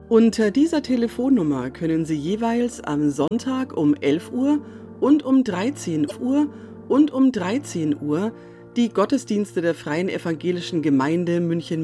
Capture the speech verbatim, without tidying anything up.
Unter dieser Telefonnummer können Sie jeweils am Sonntag um elf Uhr und um dreizehn Uhr und um dreizehn Uhr die Gottesdienste der Freien Evangelischen Gemeinde München